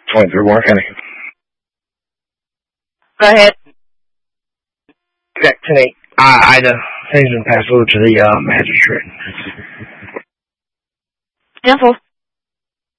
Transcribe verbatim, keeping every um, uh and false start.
twenty-three Warren County. Go ahead. Okay, ten eight. Uh, Ida. Things been passed over to the uh, magistrate. Simple.